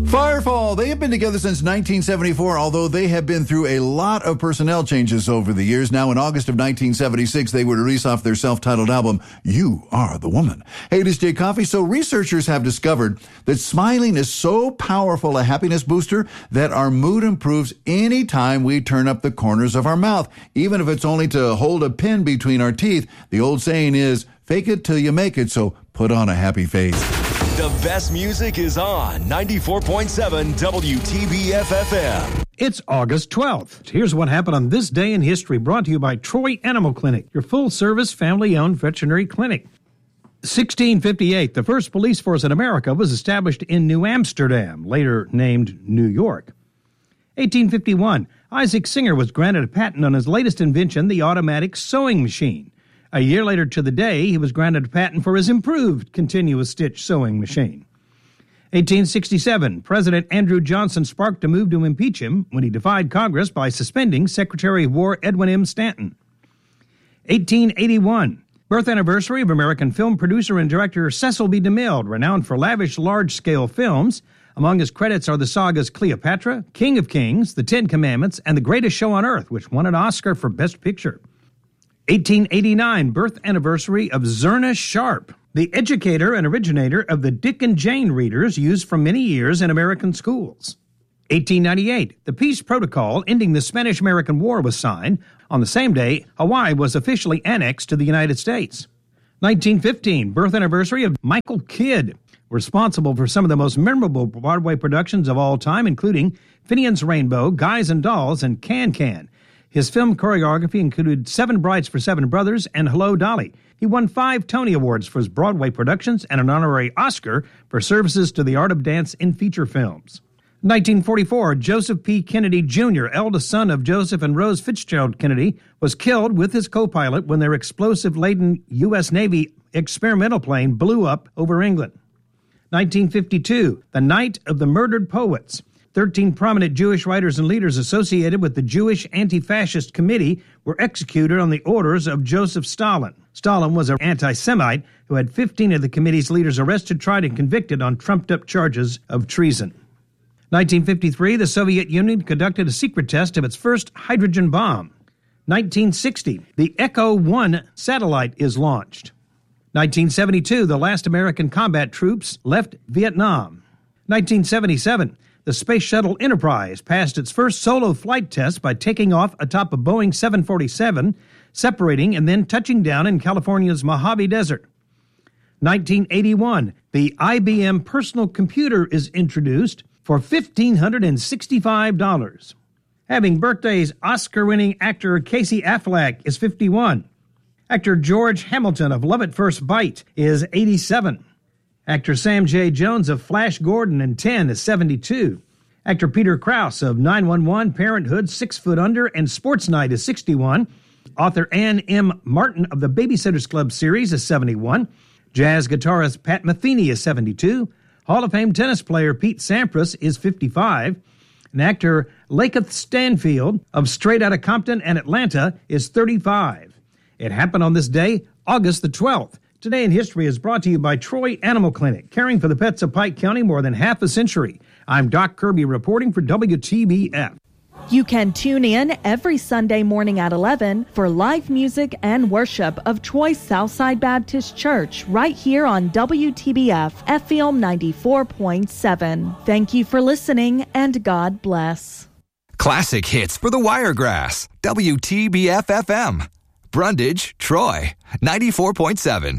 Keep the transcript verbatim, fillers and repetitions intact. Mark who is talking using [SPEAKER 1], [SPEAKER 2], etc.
[SPEAKER 1] Firefall, they have been together since nineteen seventy-four, although they have been through a lot of personnel changes over the years. Now, in August of nineteen seventy-six, they would release off their self-titled album, You Are the Woman. Hey, this is Jay Coffey. So researchers have discovered that smiling is so powerful a happiness booster that our mood improves anytime we turn up the corners of our mouth, even if it's only to hold a pin between our teeth. The old saying is, fake it till you make it, so put on a happy face.
[SPEAKER 2] The best music is on ninety-four point seven W T B F F M.
[SPEAKER 3] It's August twelfth. Here's what happened on this day in history, brought to you by Troy Animal Clinic, your full-service, family-owned veterinary clinic. sixteen fifty-eight, the first police force in America was established in New Amsterdam, later named New York. eighteen fifty-one, Isaac Singer was granted a patent on his latest invention, the automatic sewing machine. A year later to the day, he was granted a patent for his improved continuous stitch sewing machine. eighteen sixty-seven, President Andrew Johnson sparked a move to impeach him when he defied Congress by suspending Secretary of War Edwin M. Stanton. eighteen eighty-one, birth anniversary of American film producer and director Cecil B. DeMille, renowned for lavish large-scale films. Among his credits are the sagas Cleopatra, King of Kings, The Ten Commandments, and The Greatest Show on Earth, which won an Oscar for Best Picture. eighteen eighty-nine, birth anniversary of Zerna Sharp, the educator and originator of the Dick and Jane readers used for many years in American schools. eighteen ninety-eight, the peace protocol ending the Spanish-American War was signed. On the same day, Hawaii was officially annexed to the United States. nineteen fifteen, birth anniversary of Michael Kidd, responsible for some of the most memorable Broadway productions of all time, including Finian's Rainbow, Guys and Dolls, and Can-Can. His film choreography included Seven Brides for Seven Brothers and Hello, Dolly. He won five Tony Awards for his Broadway productions and an honorary Oscar for services to the art of dance in feature films. nineteen forty-four, Joseph P. Kennedy Junior, eldest son of Joseph and Rose Fitzgerald Kennedy, was killed with his co-pilot when their explosive-laden U S Navy experimental plane blew up over England. nineteen fifty-two, the Night of the Murdered Poets. Thirteen prominent Jewish writers and leaders associated with the Jewish Anti-Fascist Committee were executed on the orders of Joseph Stalin. Stalin was an anti-Semite who had fifteen of the committee's leaders arrested, tried, and convicted on trumped-up charges of treason. nineteen fifty-three, the Soviet Union conducted a secret test of its first hydrogen bomb. nineteen sixty, the Echo one satellite is launched. nineteen seventy-two, the last American combat troops left Vietnam. nineteen seventy-seven, the Space Shuttle Enterprise passed its first solo flight test by taking off atop a Boeing seven forty-seven, separating and then touching down in California's Mojave Desert. nineteen eighty-one, the I B M personal computer is introduced for one thousand five hundred sixty-five dollars. Having birthdays, Oscar-winning actor Casey Affleck is fifty-one. Actor George Hamilton of Love at First Bite is eighty-seven. Actor Sam J. Jones of Flash Gordon and ten is seventy-two. Actor Peter Krause of nine one one, Parenthood, Six Foot Under, and Sports Night is sixty-one. Author Ann M. Martin of the Babysitters Club series is seventy-one. Jazz guitarist Pat Metheny is seventy-two. Hall of Fame tennis player Pete Sampras is fifty-five. And actor Lakeith Stanfield of Straight Outta Compton and Atlanta is thirty-five. It happened on this day, August the twelfth. Today in History is brought to you by Troy Animal Clinic, caring for the pets of Pike County more than half a century. I'm Doc Kirby reporting for W T B F.
[SPEAKER 4] You can tune in every Sunday morning at eleven for live music and worship of Troy's Southside Baptist Church right here on W T B F F M ninety-four point seven. Thank you for listening and God bless.
[SPEAKER 5] Classic hits for the Wiregrass. W T B F F M. Brundage, Troy, ninety-four point seven.